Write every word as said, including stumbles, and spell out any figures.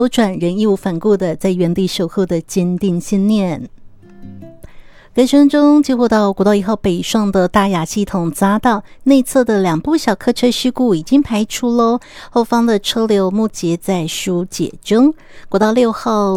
扭转，人义无反顾的在原地守候的坚定信念。隔声中接获到国道一号北上的大雅系统匝道内侧的两部小客车事故已经排除喽，后方的车流目前在疏解中。国道六号